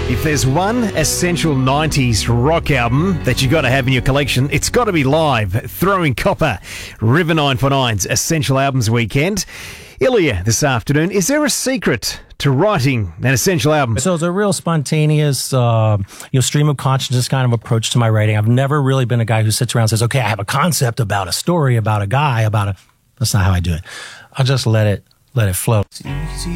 If there's one essential 90s rock album that you got to have in your collection, it's got to be Live, Throwing Copper, River 949's Essential Albums Weekend. Ilya, this afternoon, is there a secret to writing an essential album? So it's a real spontaneous, stream of consciousness kind of approach to my writing. I've never really been a guy who sits around and says, okay, I have a concept about a story, about a guy, that's not how I do it. I'll just let it flow.